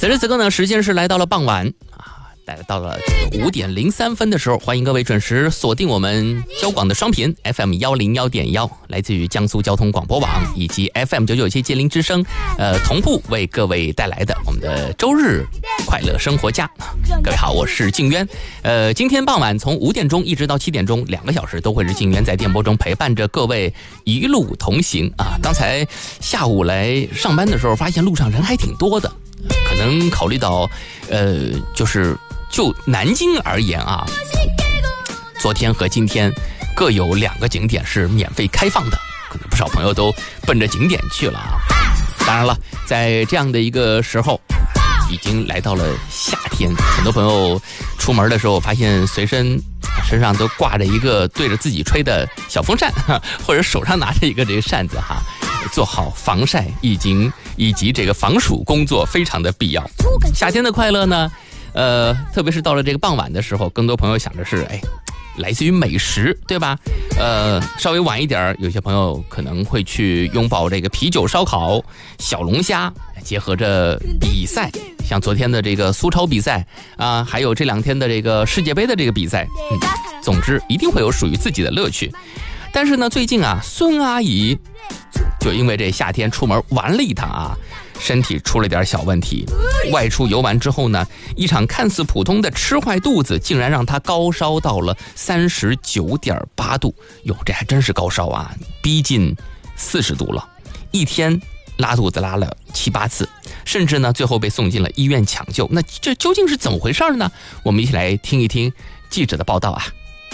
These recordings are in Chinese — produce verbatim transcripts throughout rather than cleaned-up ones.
此时此刻呢，时间是来到了傍晚啊，来到了这个五点零三分的时候，欢迎各位准时锁定我们交广的双频 F M 一零一点一，来自于江苏交通广播网以及 F M 九九七吉林之声，呃，同步为各位带来的我们的周日快乐生活家。各位好，我是静渊。呃，今天傍晚从五点钟一直到七点钟，两个小时都会是静渊在电波中陪伴着各位一路同行啊。刚才下午来上班的时候，发现路上人还挺多的。可能考虑到，呃，就是就南京而言啊，昨天和今天各有两个景点是免费开放的，可能不少朋友都奔着景点去了啊。当然了，在这样的一个时候，已经来到了夏天，很多朋友出门的时候发现随身身上都挂着一个对着自己吹的小风扇，或者手上拿着一个这个扇子哈。做好防晒以及以及这个防暑工作非常的必要。夏天的快乐呢，呃，特别是到了这个傍晚的时候，更多朋友想的是，哎，来自于美食，对吧？呃，稍微晚一点，有些朋友可能会去拥抱这个啤酒烧烤、小龙虾，结合着比赛，像昨天的这个苏超比赛啊、呃，还有这两天的这个世界杯的这个比赛，嗯，总之一定会有属于自己的乐趣。但是呢，最近啊，孙阿姨就因为这夏天出门玩了一趟啊，身体出了点小问题。外出游玩之后呢，一场看似普通的吃坏肚子，竟然让她高烧到了三十九点八度。哟，这还真是高烧啊，逼近四十度了。一天拉肚子拉了七八次，甚至呢，最后被送进了医院抢救。那这究竟是怎么回事呢？我们一起来听一听记者的报道啊。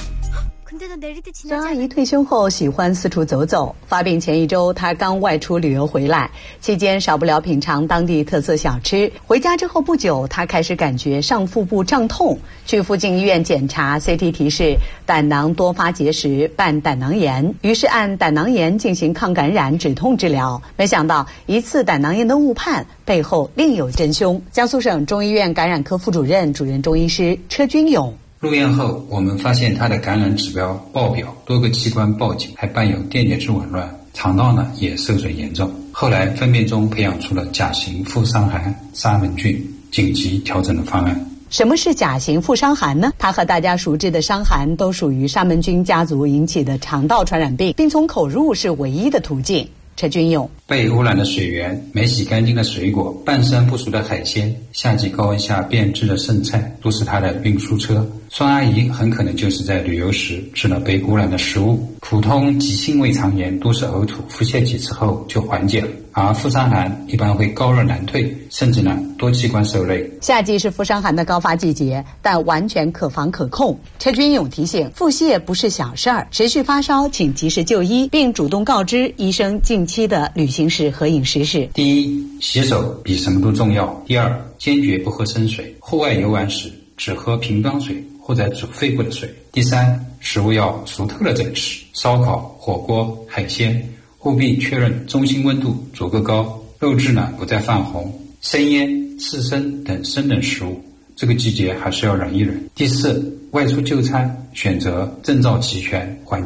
孙阿姨退休后喜欢四处走走，发病前一周她刚外出旅游回来，期间少不了品尝当地特色小吃。回家之后不久，她开始感觉上腹部胀痛，去附近医院检查 C T 提示胆囊多发结石伴胆囊炎，于是按胆囊炎进行抗感染止痛治疗。没想到一次胆囊炎的误判背后另有真凶。江苏省中医院感染科副主任、主任中医师车军勇。 入院后，我们发现他的感染指标爆表，多个器官报警，还伴有电解质紊乱，肠道呢也受损严重。后来分辨中培养出了甲型副伤寒沙门菌，紧急调整的方案。 什么是甲型副伤寒呢？它和大家熟知的伤寒都属于沙门菌家族引起的肠道传染病，并从口入是唯一的途径。车军勇： 被污染的水源、没洗干净的水果、半生不熟的海鲜、夏季高温下变质的剩菜，都是他的运输车。孙阿姨很可能就是在旅游时吃了被污染的食物。普通急性胃肠炎都是呕吐腹泻几次后就缓解了，而副伤寒一般会高热难退，甚至呢多器官受累。 夏季是副伤寒的高发季节，但完全可防可控。车军勇提醒，腹泻不是小事儿，持续发烧请及时就医，并主动告知医生近期的旅行史和饮食史。 第一，洗手比什么都重要。第二，坚决不喝生水，户外游玩时只喝瓶装水或者煮沸过的水。第三，食物要熟透了再吃，烧烤、火锅、海鲜务必确认中心温度足够高，肉质呢不再泛红。生腌、刺身等生冷食物，这个季节还是要忍一忍。第四，外出就餐选择证照齐全、环